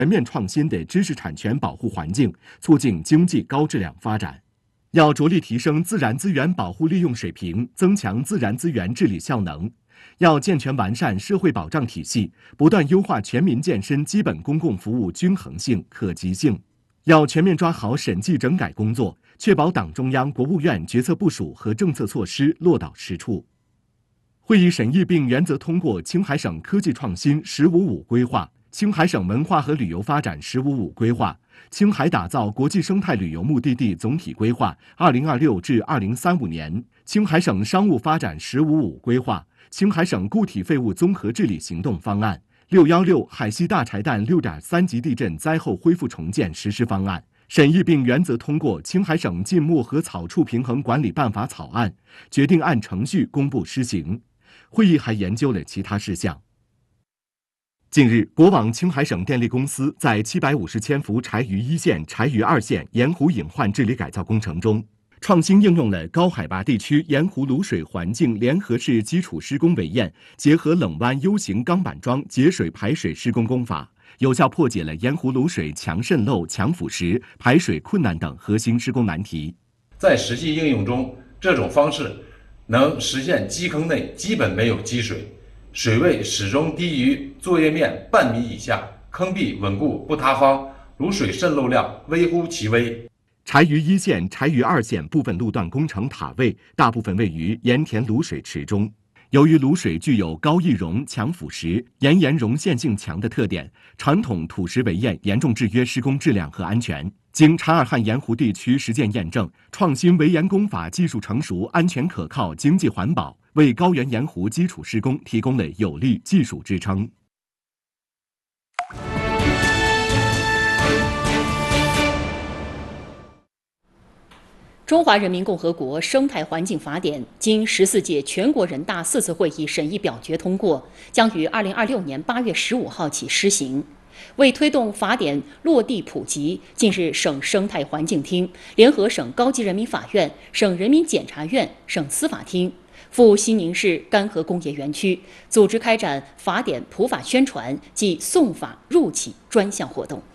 全面创新的知识产权保护环境，促进经济高质量发展。要着力提升自然资源保护利用水平，增强自然资源治理效能。要健全完善社会保障体系，不断优化全民健身基本公共服务均衡性、可及性。要全面抓好审计整改工作，确保党中央、国务院决策部署和政策措施落到实处。会议审议并原则通过青海省科技创新“十五五”规划、青海省文化和旅游发展“十五五”规划、青海打造国际生态旅游目的地总体规划（2026至2035年）、青海省商务发展“十五五”规划、青海省固体废物综合治理行动方案、616海西大柴旦6.3级地震灾后恢复重建实施方案。审议并原则通过青海省禁牧和草畜平衡管理办法草案，决定按程序公布施行。会议还研究了其他事项。近日，国网青海省电力公司在750千伏柴余1线、柴余2线盐湖隐患治理改造工程中，创新应用了高海拔地区盐湖卤水环境联合式基础施工围堰结合冷弯 U 型钢板桩节水排水施工工法，有效破解了盐湖卤水强渗漏、强腐蚀、排水困难等核心施工难题。 在实际应用中，这种方式能实现基坑内基本没有积水，水位始终低于作业面半米以下，坑壁稳固不塌方，卤水渗漏量微乎其微。 柴余1线、柴余2线部分路段工程塔位大部分位于盐田卤水池中。由于卤水具有高易溶、强腐蚀、盐溶陷性强的特点，传统土石围堰严重制约施工质量和安全。经察尔汗盐湖地区实践验证，创新围堰工法技术成熟、安全可靠、经济环保，为高原盐湖基础施工提供了有力技术支撑。 中华人民共和国生态环境法典经14届全国人大4次会议审议表决通过，将于2026年8月15号起施行。为推动法典落地普及，近日省生态环境厅联合省高级人民法院、省人民检察院、省司法厅赴西宁市干河工业园区组织开展法典普法宣传暨送法入企专项活动。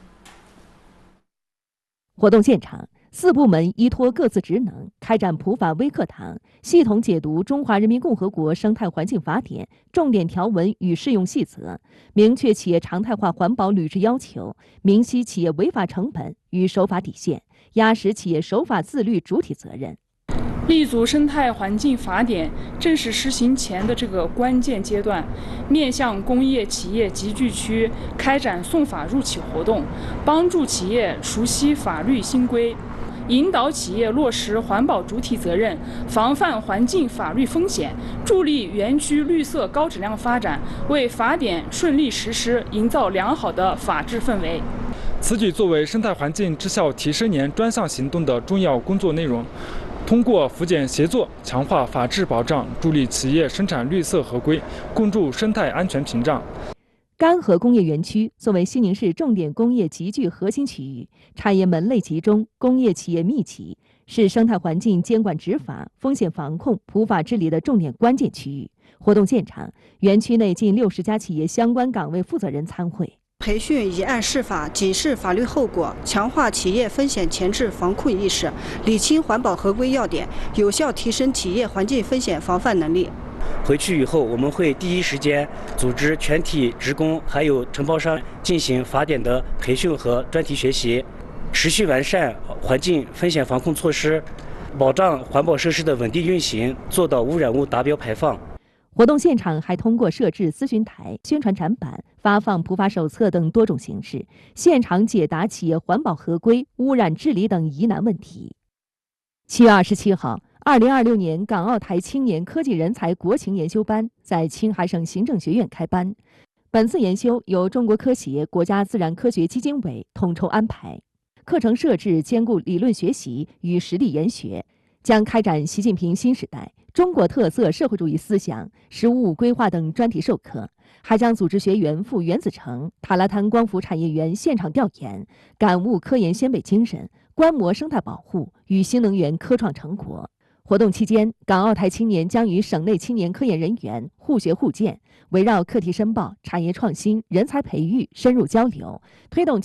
活动现场，4部门依托各自职能，开展普法微课堂，系统解读《中华人民共和国生态环境法典》重点条文与适用细则，明确企业常态化环保履职要求，明晰企业违法成本与守法底线，压实企业守法自律主体责任。 立足生态环境法典正式施行前的这个关键阶段，面向工业企业集聚区开展送法入企活动，帮助企业熟悉法律新规，引导企业落实环保主体责任，防范环境法律风险，助力园区绿色高质量发展，为法典顺利实施营造良好的法治氛围。 此举作为生态环境质效提升年专项行动的重要工作内容，通过福建协作，强化法治保障，助力企业生产绿色合规，共筑生态安全屏障。 干河工业园区作为西宁市重点工业集聚核心区域，产业门类集中，工业企业密集，是生态环境监管执法、风险防控、普法治理的重点关键区域。活动现场，园区内近60家企业相关岗位负责人参会。 培训以案释法，警示法律后果，强化企业风险前置防控意识，理清环保合规要点，有效提升企业环境风险防范能力。 回去以后，我们会第一时间组织全体职工还有承包商进行法典的培训和专题学习，持续完善环境风险防控措施，保障环保设施的稳定运行，做到污染物达标排放。 活动现场还通过设置咨询台、宣传展板、发放普法手册等多种形式，现场解答企业环保合规、污染治理等疑难问题。7月27号，2026年港澳台青年科技人才国情研修班在青海省行政学院开班。本次研修由中国科协国家自然科学基金委统筹安排，课程设置兼顾理论学习与实地研学，将开展习近平新时代、中国特色社会主义思想、“15五”规划等专题授课，还将组织学员赴原子城、塔拉滩光伏产业园现场调研，感悟科研先辈精神，观摩生态保护与新能源科创成果。 活动期间，港澳台青年将与省内青年科研人员互学互鉴，围绕课题申报、产业创新、人才培育深入交流，推动